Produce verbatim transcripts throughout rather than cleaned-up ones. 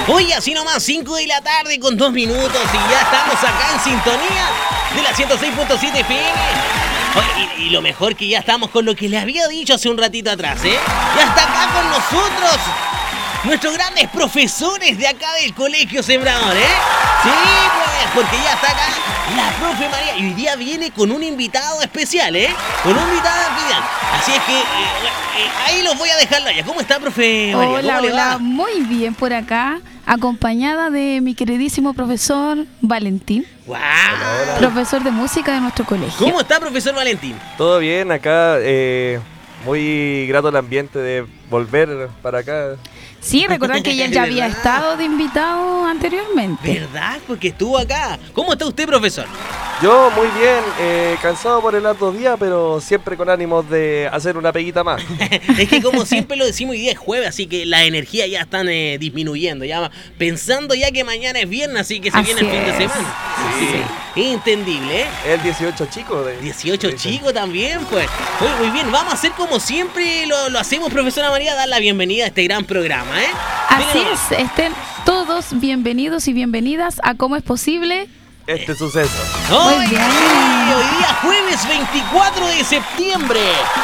Hoy así nomás, cinco de la tarde con dos minutos y ya estamos acá en sintonía de la ciento seis punto siete F M. Oye, y, y lo mejor que ya estamos con lo que le había dicho hace un ratito atrás, ¿eh? Ya está acá con nosotros nuestros grandes profesores de acá del Colegio Sembrador, ¿eh? Sí, pues, porque ya está acá la profe María. Y hoy día viene con un invitado especial, ¿eh? Con un invitado especial. Así es que eh, eh, ahí los voy a dejar ya. ¿Cómo está, profe María? Hola, ¿Cómo le hola, va? muy bien por acá, acompañada de mi queridísimo profesor Valentín, ¡Wow! Hola, hola. profesor de música de nuestro colegio. ¿Cómo está, profesor Valentín? Todo bien acá, eh, muy grato el ambiente de volver para acá. Sí, recordar que él ya había ¿Verdad? estado de invitado anteriormente. ¿Verdad? Porque estuvo acá. ¿Cómo está usted, profesor? Yo muy bien, eh, cansado por el harto día, pero siempre con ánimos de hacer una peguita más. Es que como siempre lo decimos, hoy día es jueves, así que las energías ya están eh, disminuyendo, ya pensando ya que mañana es viernes, así que se Así viene el fin de es. semana. Sí. Entendible, ¿eh? El dieciocho chico. De, dieciocho dicen. chicos también, pues. Muy, muy bien, vamos a hacer como siempre lo, lo hacemos, profesora María, dar la bienvenida a este gran programa, ¿eh? Así Venga, es, estén todos bienvenidos y bienvenidas a ¿Cómo es posible? Este suceso. Hoy, Muy bien. hoy día jueves veinticuatro de septiembre.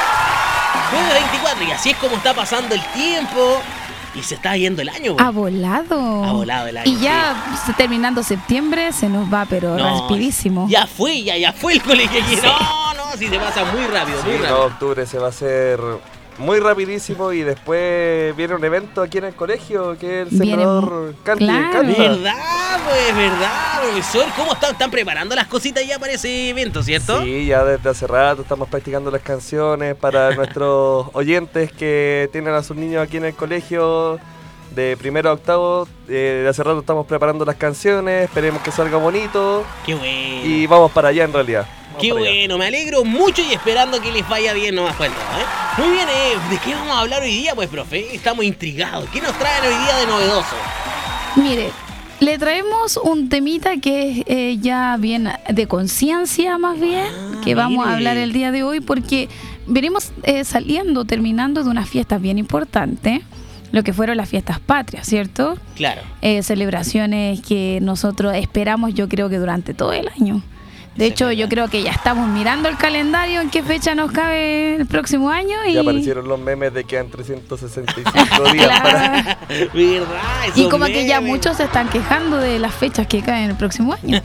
Jueves veinticuatro, y así es como está pasando el tiempo y se está yendo el año. Ha volado. Ha volado el año, Y ya se- terminando septiembre se nos va, pero No, rapidísimo. Ya fue, ya, ya fue el colegio aquí. No, no, si se pasa muy rápido, muy Sí, no, rápido. octubre se va a hacer muy rapidísimo y después viene un evento aquí en el colegio que es el Viene Sembrador Canta y claro. Encanta. ¿Verdad, pues? ¿Verdad, profesor? ¿Cómo están? ¿Están preparando las cositas ya para ese evento, cierto? Sí, ya desde hace rato estamos practicando las canciones para nuestros oyentes que tienen a sus niños aquí en el colegio de primero a octavo. Eh, de hace rato estamos preparando las canciones, esperemos que salga bonito Qué bueno. y vamos para allá en realidad. Vamos Qué para allá. bueno, me alegro mucho y esperando que les vaya bien nomás cuento, ¿eh? Muy bien, eh, ¿de qué vamos a hablar hoy día, pues, profe? Estamos intrigados. ¿Qué nos traen hoy día de novedoso? Mire, le traemos un temita que es eh, ya bien de conciencia más bien, Ah, que vamos mire. a hablar el día de hoy porque venimos eh, saliendo, terminando de unas fiestas bien importantes, lo que fueron las fiestas patrias, ¿cierto? Claro. Eh, celebraciones que nosotros esperamos yo creo que durante todo el año. De Eso hecho, es yo verdad. creo que ya estamos mirando el calendario en qué fecha nos cabe el próximo año y, Ya aparecieron los memes de que quedan trescientos sesenta y cinco días para... Claro. ¿Verdad? Y Esos como que ya memes. muchos se están quejando de las fechas que caen el próximo año.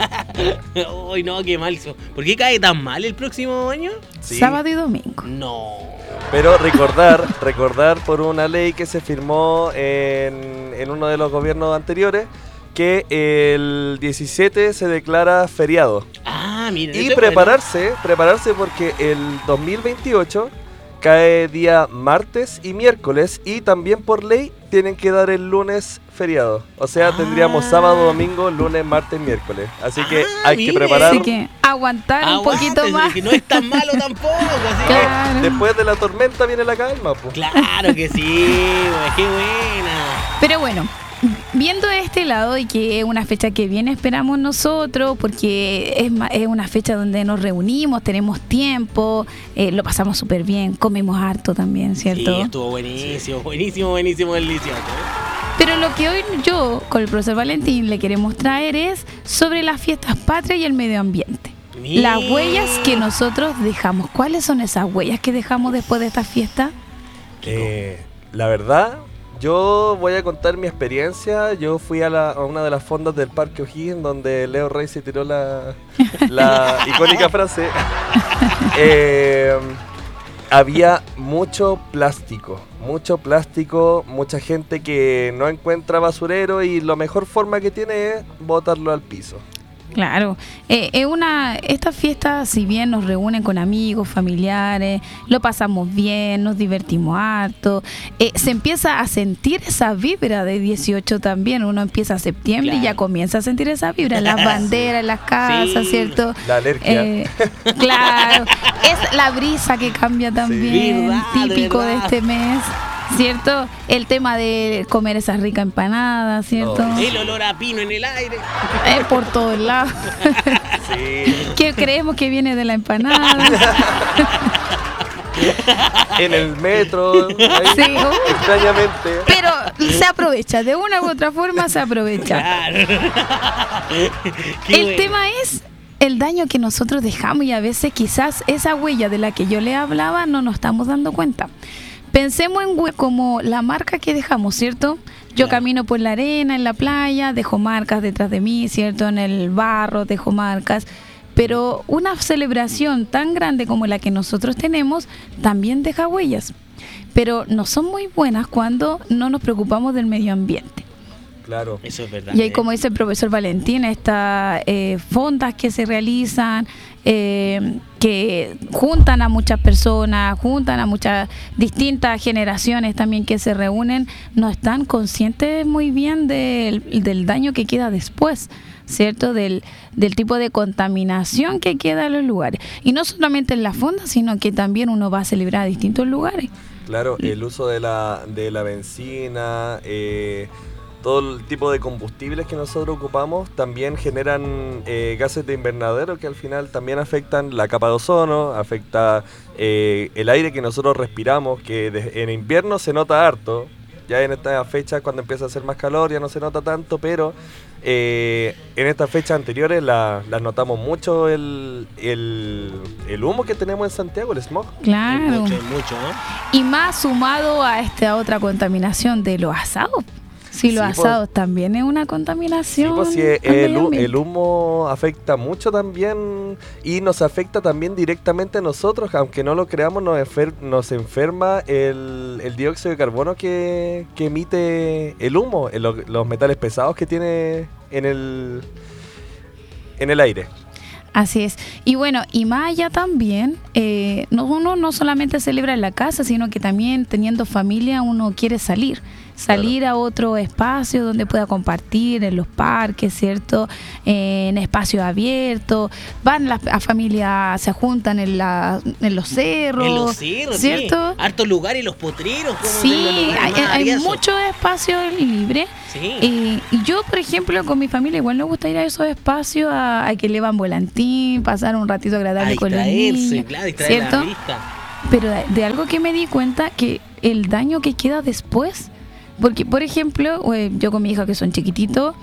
Ay, no, qué mal. ¿Por qué cae tan mal el próximo año? Sí, Sábado y domingo. No. pero recordar, recordar por una ley que se firmó en, en uno de los gobiernos anteriores que el diecisiete se declara feriado. Ah, miren. Y eso es prepararse, prepararse porque el dos mil veintiocho cae día martes y miércoles y también por ley tienen que dar el lunes feriado. O sea, Ah. tendríamos sábado, domingo, lunes, martes, miércoles. Así que Ah, hay mire. que preparar. Así que aguantar un Aguántese, poquito más. que no es tan malo tampoco. Así que- Claro. Después de la tormenta viene la calma, pues. Claro que sí, pues, qué buena. Pero bueno, viendo este lado y que es una fecha que bien esperamos nosotros, porque es, ma- es una fecha donde nos reunimos, tenemos tiempo, eh, lo pasamos súper bien, comemos harto también, ¿cierto? Sí, estuvo buenísimo, buenísimo, buenísimo, delicioso. Pero lo que hoy yo con el profesor Valentín le queremos traer es sobre las fiestas patrias y el medio ambiente. Mira. Las huellas que nosotros dejamos. ¿Cuáles son esas huellas que dejamos después de esta fiesta? Eh, la verdad, yo voy a contar mi experiencia. Yo fui a, la- a una de las fondas del Parque O'Higgins donde Leo Rey se tiró la, la icónica frase. Eh, había mucho plástico, mucho plástico, mucha gente que no encuentra basurero y la mejor forma que tiene es botarlo al piso. Claro, eh, es una, estas fiestas, si bien nos reúnen con amigos, familiares, lo pasamos bien, nos divertimos harto, eh, se empieza a sentir esa vibra de dieciocho también, uno empieza septiembre y ya Claro. comienza a sentir esa vibra, las banderas, las casas, Sí. ¿cierto? La alergia. Eh, claro, es la brisa que cambia también, Verdad, típico de verdad. este mes, ¿cierto? El tema de comer esas ricas empanadas, ¿cierto? Oh. El olor a pino en el aire. Eh, por todos lados. Sí. Que creemos que viene de la empanada. En el metro, ahí, Sí, uh. extrañamente. Pero se aprovecha, de una u otra forma se aprovecha. Claro. Qué El bueno. tema es el daño que nosotros dejamos y a veces quizás esa huella de la que yo le hablaba no nos estamos dando cuenta. Pensemos en hue- como la marca que dejamos, ¿cierto? Yo Claro. camino por la arena, en la playa, dejo marcas detrás de mí, ¿cierto? En el barro dejo marcas. Pero una celebración tan grande como la que nosotros tenemos también deja huellas. Pero no son muy buenas cuando no nos preocupamos del medio ambiente. Claro. Eso es verdad. Y ahí, ¿eh? como dice el profesor Valentín, estas eh, fondas que se realizan, eh, que juntan a muchas personas, juntan a muchas distintas generaciones también que se reúnen, no están conscientes muy bien del, del daño que queda después, ¿cierto? Del, del tipo de contaminación que queda en los lugares. Y no solamente en las fondas, sino que también uno va a celebrar a distintos lugares. Claro, el uso de la, de la benzina, eh, todo el tipo de combustibles que nosotros ocupamos también generan eh, gases de invernadero que al final también afectan la capa de ozono, afecta eh, el aire que nosotros respiramos, que de- en invierno se nota harto, ya en esta fecha cuando empieza a hacer más calor ya no se nota tanto, pero eh, en estas fechas anteriores la- las notamos mucho el, el, el humo que tenemos en Santiago, el smog. Es Claro. mucho, es mucho, ¿no? Y más sumado a esta otra contaminación de los asados. Si los Sí, pues. asados también es una Sí, contaminación. pues sí, al el, medio hu- ambiente. el humo afecta mucho también y nos afecta también directamente a nosotros, aunque no lo creamos, nos, enfer- nos enferma el, el dióxido de carbono que, que emite el humo, el- lo- los metales pesados que tiene en el, en el aire. Así es. Y bueno, y más allá también, eh, no, uno no solamente celebra en la casa, sino que también teniendo familia uno quiere salir. Salir a otro espacio donde pueda compartir, en los parques, ¿cierto? Eh, en espacios abiertos. Van las a familias, se juntan en, la, en los cerros. En los cerros, ¿cierto? sí. Hartos lugares, los potreros. como de los Sí, lugares hay, más hay ariosos. muchos espacios libres. Sí. Eh, y yo, por ejemplo, con mi familia igual nos gusta ir a esos espacios a, a que le van volantín, pasar un ratito agradable A con los distraerse, niños, claro, distraer ¿cierto? la vista. Pero de, de algo que me di cuenta, que el daño que queda después, porque, por ejemplo, eh, yo con mi hija que son chiquititos,